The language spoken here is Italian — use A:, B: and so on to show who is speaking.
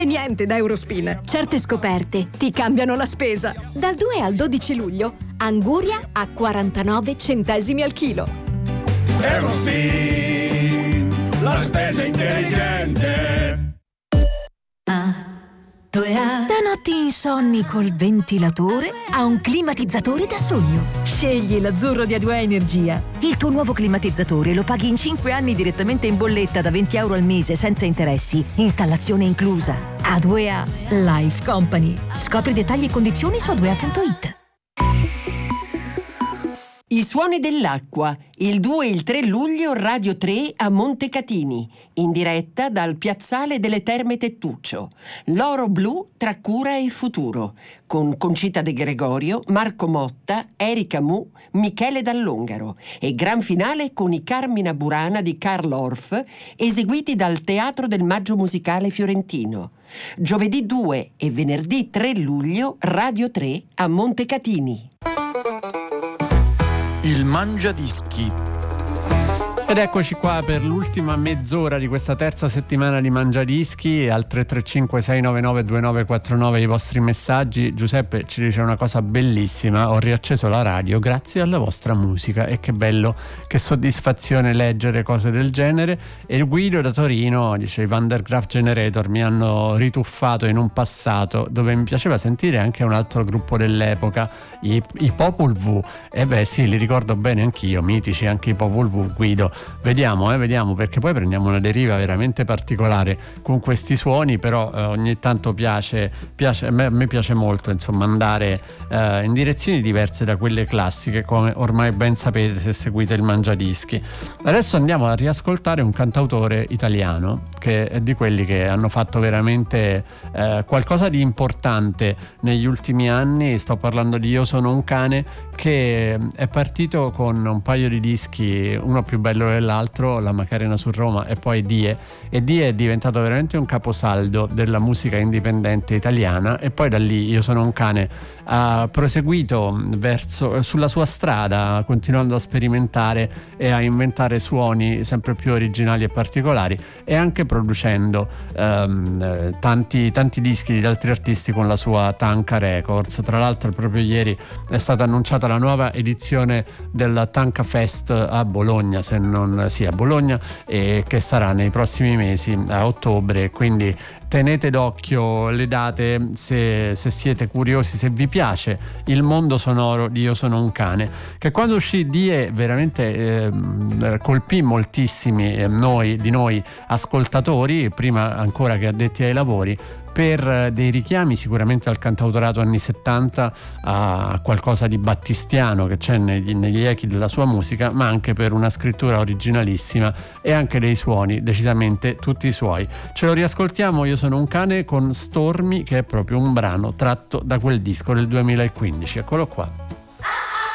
A: Niente da Eurospin. Certe scoperte ti cambiano la spesa. Dal 2 al 12 luglio, anguria a 49 centesimi al chilo.
B: Eurospin, la spesa intelligente.
A: Da notti insonni col ventilatore a un climatizzatore da sogno. Scegli l'azzurro di A2A Energia.
C: Il tuo nuovo climatizzatore lo paghi in 5 anni direttamente in bolletta da 20 euro al mese senza interessi. Installazione inclusa.
A: A2A Life Company.
C: Scopri dettagli e condizioni su a2a.it.
D: I suoni dell'acqua, il 2 e il 3 luglio Radio 3 a Montecatini, in diretta dal Piazzale delle Terme Tettuccio. L'oro blu tra cura e futuro, con Concita De Gregorio, Marco Motta, Erika Mu, Michele Dall'Ongaro e gran finale con i Carmina Burana di Karl Orff, eseguiti dal Teatro del Maggio Musicale Fiorentino. Giovedì 2 e venerdì 3 luglio Radio 3 a Montecatini.
E: Il Mangiadischi.
F: Ed eccoci qua per l'ultima mezz'ora di questa terza settimana di Mangiadischi. Al 335-699-2949 i vostri messaggi. Giuseppe ci dice una cosa bellissima: ho riacceso la radio grazie alla vostra musica, e che bello, che soddisfazione leggere cose del genere. E il Guido da Torino dice: i Van der Graaf Generator mi hanno rituffato in un passato dove mi piaceva sentire anche un altro gruppo dell'epoca, i Popol Vuh. E beh sì, li ricordo bene anch'io, mitici anche i Popol Vuh, Guido. Vediamo, perché poi prendiamo una deriva veramente particolare con questi suoni, però ogni tanto piace a me piace molto, insomma, andare in direzioni diverse da quelle classiche, come ormai ben sapete se seguite il Mangiadischi. Adesso andiamo a riascoltare un cantautore italiano che è di quelli che hanno fatto veramente qualcosa di importante negli ultimi anni. Sto parlando di Io sono un cane, che è partito con un paio di dischi, uno più bello dell'altro, La Macarena su Roma e poi Die, e Die è diventato veramente un caposaldo della musica indipendente italiana, e poi da lì Io sono un cane ha proseguito sulla sua strada, continuando a sperimentare e a inventare suoni sempre più originali e particolari, e anche producendo tanti dischi di altri artisti con la sua Tanka Records. Tra l'altro proprio ieri è stata annunciata la nuova edizione del Tanka Fest a Bologna, se non sia a Bologna, e che sarà nei prossimi mesi, a ottobre, quindi tenete d'occhio le date se siete curiosi, se vi piace il mondo sonoro di Io sono un cane, che quando uscì Die veramente colpì moltissimi di noi ascoltatori, prima ancora che addetti ai lavori, per dei richiami sicuramente al cantautorato anni 70, a qualcosa di battistiano che c'è negli echi della sua musica, ma anche per una scrittura originalissima e anche dei suoni decisamente tutti suoi. Ce lo riascoltiamo, Io sono un cane, con Stormy, che è proprio un brano tratto da quel disco del 2015. Eccolo qua.